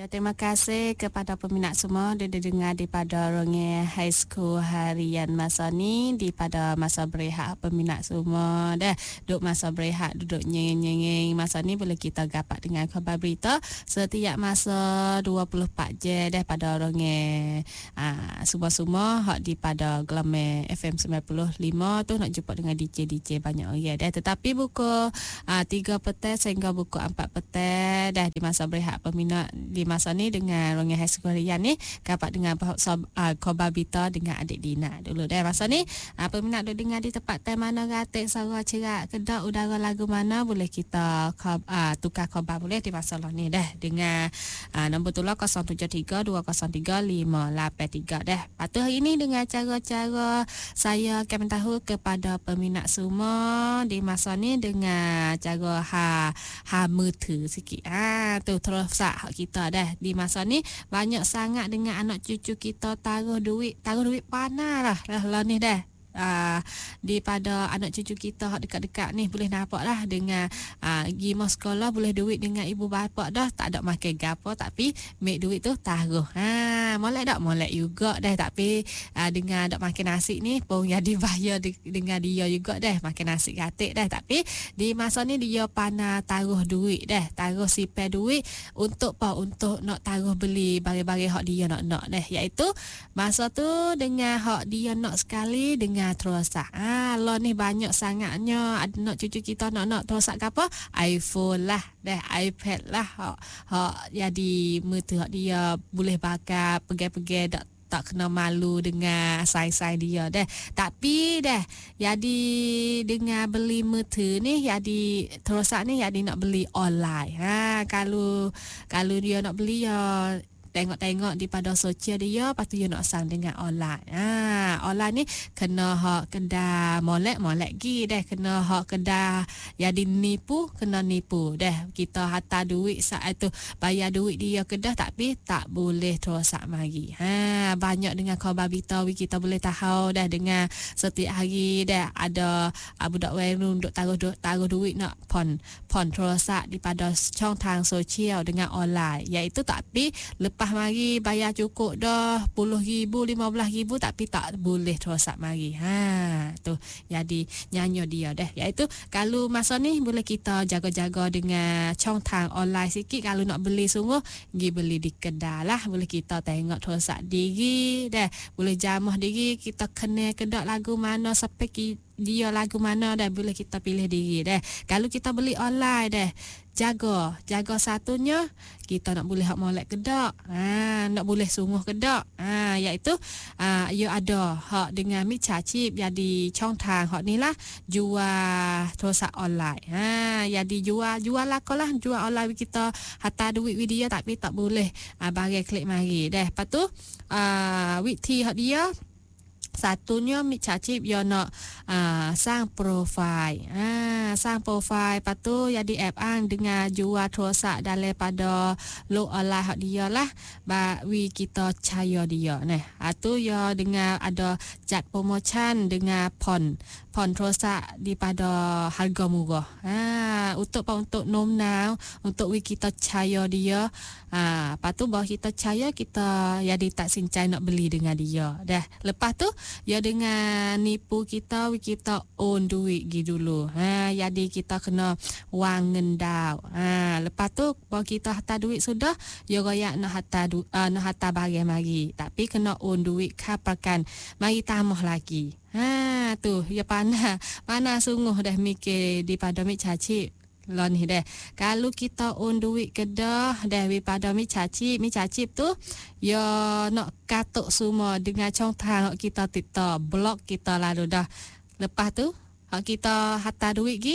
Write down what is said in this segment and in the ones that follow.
terima kasih kepada peminat semua yang dengar daripada Ronge High School harian masa ni pada masa berehat peminat semua dah duduk masa berehat duduk nyeng-nyeng masa ni boleh kita gapat dengan khabar berita setiap masa 24 je dah pada Ronge semua-semua hak di pada Glamour FM 95 tu nak jumpa dengan DJ banyak orang dah tetapi buku 3 petang sehingga buku 4 petang dah di masa berehat peminat di masa ni dengan Ronge High School harian ni dapat dengan khabar berita dengan adik Dina dulu dah masa ni peminat duk dengar di tempat time mana ratik suara cerak kedap udara lagu mana boleh kita tukar khabar boleh di masa ni dah dengan nombor tular 073-203-583 dah. Patuh hari ni dengan cara-cara saya akan tahu kepada peminat semua di masa ni dengan cara meter sikit tu terus hak kita dah di masa ni banyak sangat dengan anak cucu kita taruh duit panas lah ni dah. Di pada anak cucu kita hak dekat-dekat ni boleh nampak lah dengan pergi mau sekolah boleh duit dengan ibu bapa dah tak ada makan gapo tapi make duit tu taruh molek juga dah tapi dengan dak makan nasi ni pun jadi bayar dengan dia juga dah makan nasi gratis dah tapi di masa ni dia pana taruh duit dah taruh simpan duit untuk nak taruh beli barang-barang hak dia nak dah iaitu masa tu dengan hak dia nak sekali dengan terosak. Lo ni banyak sangatnya anak cucu kita nak terosak ke apa? iPhone lah, iPad lah. Hak jadi meter dia boleh bakar pergi-pergi tak kena malu dengan sai-sai dia dah. Tapi dah jadi dengan beli meter ni jadi terosak ni jadi nak beli online. Kalau dia nak beli ya tengok di pada sosial dia lepas tu dia nak sang dengan online. Online ni kena hak kedai molek gi dah kena hak kedai jadi kena nipu dah kita hantar duit saat tu bayar duit dia kedai tapi tak boleh terosak mari. Banyak dengan khabar berita kita boleh tahu dah dengan setiap hari dah ada budak wairun duk taruh duit nak pon terosak di padaช่องทาง sosial dengan online iaitu tapi lepas mari bayar cukup dah 10,000 15,000 tapi tak boleh terosak mari. Tu jadi nyanyi dia dah iaitu kalau masa ni boleh kita jaga-jaga dengan ช่องทาง online sikit kalau nak beli sungguh pergi beli di kedai lah boleh kita tengok terosak diri dah boleh jamah diri kita kenal kedai lagu mana spek dia lagu mana dah boleh kita pilih diri dah kalau kita beli online dah jaga satunya kita nak boleh hak molek kedak nak boleh sungguh kedak iaitu ia ada hak dengan micha chip jadi ช่องทาง hak ni lah jual terosak online jadi jual lakolah jual online kita hantar duit video tapi tak boleh bagi klik mari dah lepas tu witi hak dia satunya micha chip dia nak sang profile lepas tu jadi app dengan jual terosak daripada log online hak dia lah kita caya dia tu ya dengan ada jad promotion dengan pon terosak daripada harga murah untuk nominal untuk kita caya dia lepas tu baru kita caya kita jadi tak sincai nak beli dengan dia dah lepas tu ya dengan nipu kita own duit gitu dulu jadi kita kena wang ngendau lepas tu baru kita hantar duit sudah ya royak nak hantar barang mari tapi kena own duit kapakan mari tambah lagi tu ya panas sungguh dah mikir daripada micha chip lon ni dah kalau kita own duit kedah daripada micha chip tu ya nak katuk semua dengan ช่องทาง kita TikTok blog kita lalu dah lepas tu kita hantar duit gi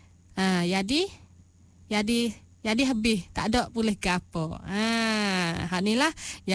jadi habis tak ada boleh gapo hak ni lah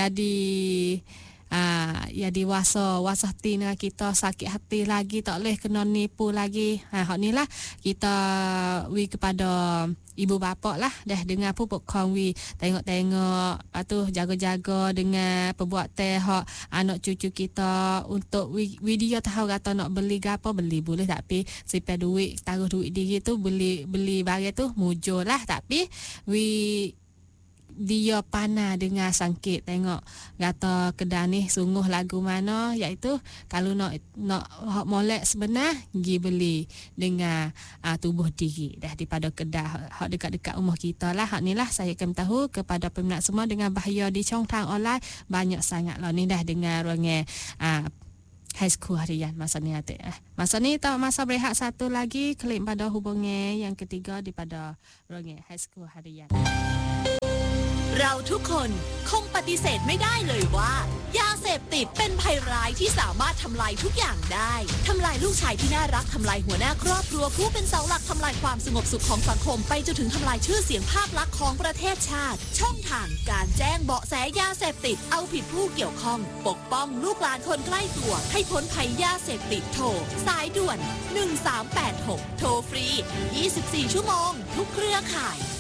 jadi wasa tina kita sakit hati lagi tak boleh kena nipu lagi hak ni lah kita kepada ibu bapa lah dah dengan pupuk kongwi tengok tu jaga-jaga dengan perbuatan hak anak cucu kita untuk video tahu kata nak beli gapo beli boleh tapi simpan duit taruh duit diri tu beli barang tu mujur lah tapi dia pandai dengar sangkit tengok kata kedai ni sungguh lagu mana, iaitu kalau nak molek sebenar pergi beli dengan tubuh diri dah daripada kedai hak dekat-dekat rumah kita lah. Hak ni lah saya akan tahu kepada peminat semua dengan bahaya di Chongtang online banyak sangat lah ni dah dengar ruangan High School Harian masa ni adik. Masa ni tak masa berehat satu lagi klik pada hubungan yang ketiga daripada ruangan High School Harian. เราทุกคนคงปฏิเสธไม่ได้เลยว่ายาเสพติดเป็นภัยร้ายที่สามารถทำลายทุกอย่างได้ทำลายลูกชายที่น่ารักทำลายหัวหน้าครอบครัวผู้เป็นเสาหลักทำลายความสงบสุขของสังคมไปจนถึงทำลายชื่อเสียงภาพลักษณ์ของประเทศชาติช่องทางการแจ้งเบาะแสยาเสพติดเอาผิดผู้เกี่ยวข้องปกป้องลูกหลานคนใกล้ตัวให้พ้นภัยยาเสพติดโทรสายด่วน1386โทรฟรี24ชั่วโมงทุกเครือข่าย